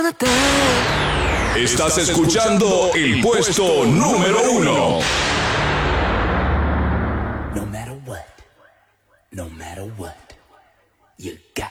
Estás escuchando el puesto número 1. No matter what, you got